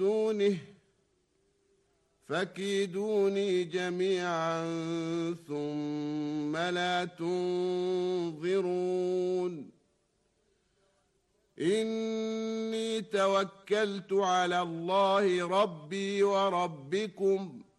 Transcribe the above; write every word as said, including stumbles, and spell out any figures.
دونه فكيدوني جميعا ثم لا تنظرون إني توكلت على الله ربي وربكم